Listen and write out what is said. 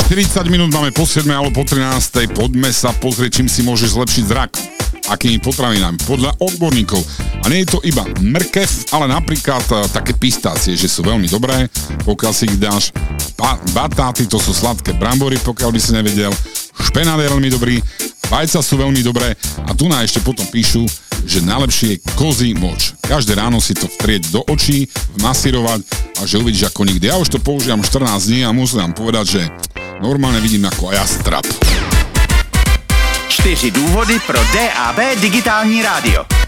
40 minút máme po 7 alebo po 13. Poďme sa pozrieť, čím si môžeš zlepšiť zrak. Akými potravinami, podľa odborníkov. A nie je to iba mrkev, ale napríklad také pistácie, že sú veľmi dobré, pokiaľ si ich dáš. Batáty, to sú sladké brambory, pokiaľ by si nevedel. Špenát je veľmi dobrý, vajca sú veľmi dobré a tu na ešte potom píšu, že najlepšie je kozí moč. Každé ráno si to vtrieť do očí, vmasírovať a že uvidíš ako nikdy. Ja už to používam 14 dní a musím vám povedať, že normálne vidím ako jastrab. 4 důvody pro DAB digitální rádio.